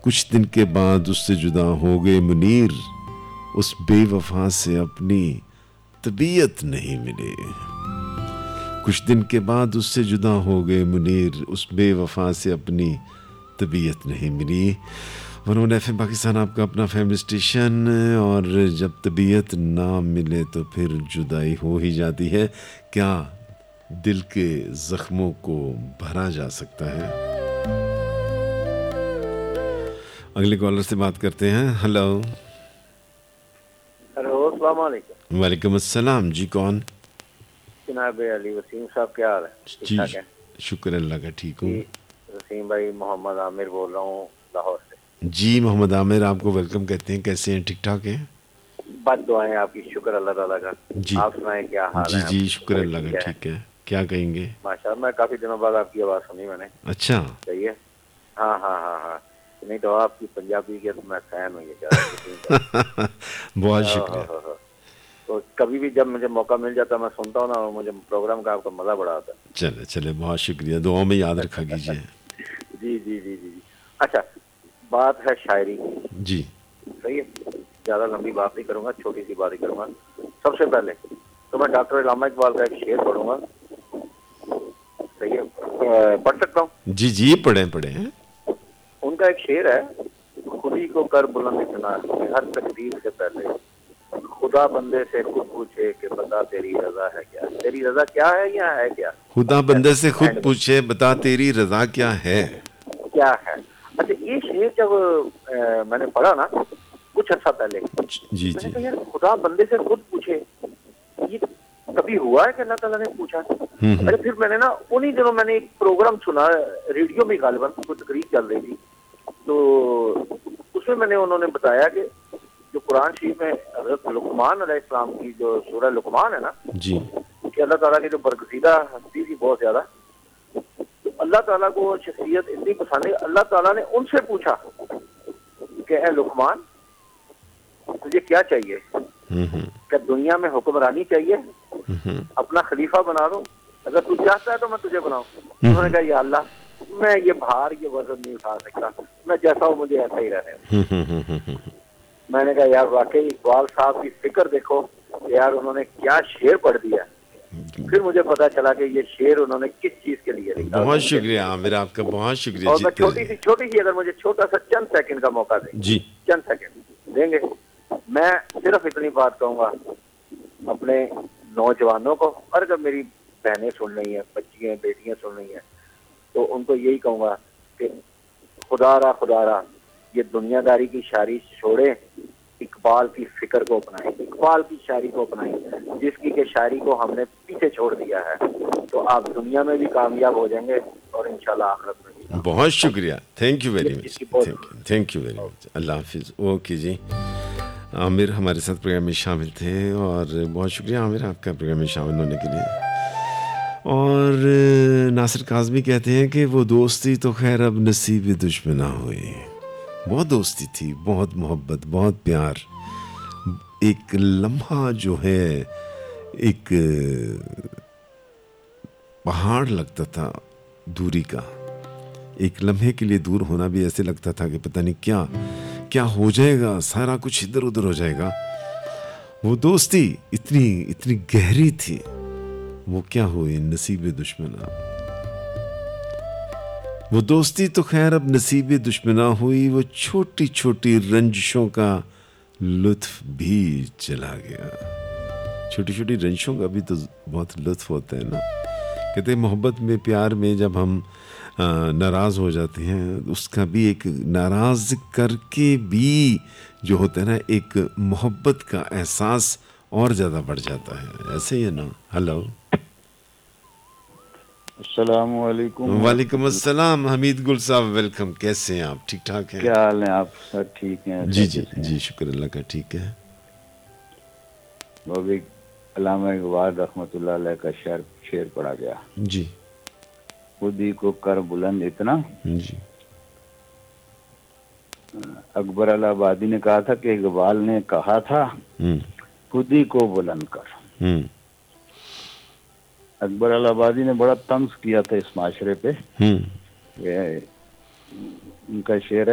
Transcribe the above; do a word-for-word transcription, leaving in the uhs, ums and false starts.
कुछ दिन के बाद उससे जुदा हो गए मुनीर, उस बेवफा से अपनी तबीयत नहीं मिली। कुछ दिन के बाद उससे जुदा हो गए मुनीर, उस बेवफा से अपनी तबीयत नहीं मिली। वरना एफ एम पाकिस्तान आपका अपना फैमिली स्टेशन, और जब तबीयत ना मिले तो फिर जुदाई हो ही जाती है। क्या दिल के ज़ख्मों को भरा जा सकता है? अगले कॉलर से बात करते हैं। हेलो हेलो, अस्सलाम वालेकुम। वालेकुम अस्सलाम। जी कौन? जनाब अली वसीम साहब, क्या हाल है? ठीक ठाक है शुक्र अल्लाह का, ठीक हूँ। वसीम भाई, मोहम्मद आमिर बोल रहा हूँ लाहौर से। जी मोहम्मद आमिर, आपको वेलकम कहते हैं। कैसे हैं? ठीक ठाक हैं? बद दुआएं आपकी, शुक्र अल्लाह ताला का। जी आप सुनाएं, क्या हाल जी है? जी शुक्र अल्लाह का, ठीक है। क्या कहेंगे? माशाल्लाह, मैं काफी दिनों बाद आपकी आवाज सुनी मैंने। अच्छा, सही है। हाँ हाँ हाँ हाँ नहीं तो आपकी पंजाबी के तो मैं फैन हूँ। ये बहुत शुक्रिया। तो कभी भी जब मुझे मौका मिल जाता मैं सुनता हूँ ना, मुझे प्रोग्राम का आपका मजा बड़ा आता है। चले चले, बहुत शुक्रिया, दुआओं में याद रखा कीजिए। जी जी जी जी जी अच्छा, बात है शायरी की। जी सही है, ज्यादा लंबी बात नहीं करूंगा, छोटी सी बात ही करूंगा। सबसे पहले तो मैं डॉक्टर अल्लामा इकबाल का एक शेर पढ़ूंगा। सही है, पढ़ सकता हूँ? जी जी पढ़े पढ़े। उनका एक शेर है, खुदी को कर बुलंद इतना हर तकदीर से पहले, खुदा बंदे से खुद पूछे कि बता तेरी रजा है क्या? तेरी रजा क्या है या है क्या? खुदा बंदे से खुद पूछे बता तेरी रजा क्या है? क्या है? अच्छा, ये शेर जब आ, मैंने पढ़ा ना कुछ अर्सा पहले, जी जी, मैंने कहा यार खुदा बंदे से खुद पूछे, ये कभी हुआ है कि अल्लाह ताला ने पूछा? अरे फिर मैंने ना उन्हीं दिनों मैंने एक प्रोग्राम सुना रेडियो में, गालिबन कोई तकरीर चल रही थी, तो उसमें मैंने उन्होंने बताया कि जो कुरान शरीफ में हज़रत लुकमान अलैहिस्सलाम की जो सूरह लुकमान है ना जी, कि अल्लाह ताला की जो बरगज़ीदा हस्ती थी बहुत ज्यादा, तो अल्लाह ताला को शख्सियत इतनी पसंद है, अल्लाह ताला ने उनसे पूछा कि ए लुकमान, तुझे क्या चाहिए? क्या दुनिया में हुक्मरानी चाहिए? अपना खलीफा बना दो, अगर तू चाहता है तो मैं तुझे बनाऊं। उन्होंने कहा या अल्लाह, मैं ये भार ये वजन नहीं उठा सकता, मैं जैसा हूं मुझे ऐसा ही रहने। मैंने कहा यार वाकई इकबाल साहब की फिक्र देखो, यार उन्होंने क्या शेर पढ़ दिया। फिर मुझे पता चला कि ये शेर उन्होंने किस चीज के लिए लिखा। बहुत शुक्रिया आमिर, आपका बहुत शुक्रिया। और मैं छोटी सी छोटी सी अगर मुझे छोटा सा चंद सेकंड का मौका दें, जी चंद सेकंड देंगे, मैं सिर्फ इतनी बात कहूंगा अपने नौजवानों को, और अगर मेरी बहनें सुन रही हैं, बच्चियां बेटियां सुन रही हैं, तो उनको यही कहूंगा कि खुदारा खुदारा ये दुनियादारी की शायरी छोड़े, इकबाल की फिक्र को अपनाएं, इकबाल की शायरी को अपनाएं, जिसकी के शायरी को हमने पीछे छोड़ दिया है, तो आप दुनिया में भी कामयाब हो जाएंगे और इंशाल्लाह आखिरत में भी। बहुत शुक्रिया, thank you very much, thank you thank you very much, अल्लाह हाफिज़। ओके जी, आमिर हमारे साथ प्रोग्राम में शामिल थे, और बहुत शुक्रिया आमिर आपका प्रोग्राम में शामिल होने के लिए। और नासिर काज़मी कहते हैं कि वो दोस्ती तो खैर अब नसीब दुश्मना हुई। बहुत दोस्ती थी, बहुत मोहब्बत, बहुत प्यार। एक लम्हा जो है एक पहाड़ लगता था दूरी का, एक लम्हे के लिए दूर होना भी ऐसे लगता था कि पता नहीं क्या क्या हो जाएगा, सारा कुछ इधर उधर हो जाएगा। वो दोस्ती इतनी इतनी गहरी थी, वो क्या हुई नसीब दुश्मना। वो दोस्ती तो खैर अब नसीब दुश्मना हुई, वो छोटी छोटी रंजिशों का लुत्फ भी चला गया। छोटी छोटी रंजिशों का भी तो बहुत लुत्फ होता है ना। कहते हैं मोहब्बत में, प्यार में जब हम नाराज़ हो जाते हैं, उसका भी एक नाराज़ करके भी जो होता है ना, एक मोहब्बत का एहसास और ज़्यादा बढ़ जाता है। ऐसे ही है ना। हेलो, अस्सलाम वालेकुम। वालेकुम अस्सलाम। हमीद गुल साहब, वेलकम। कैसे हैं आप? ठीक ठाक हैं? क्या हाल है आप? सर ठीक हैं? जी जी जी शुक्र अल्लाह का, ठीक है। वो भी अल्लामा इकबाल रहमतुल्लाह अलैह का शेर शेर पढ़ा गया। जी, खुदी को कर बुलंद इतना। जी, अकबर अल आबादी ने कहा था कि इकबाल ने कहा था खुदी को बुलंद कर। अकबर अल आबादी ने बड़ा तंज किया था इस माशरे पे। उनका शेर है,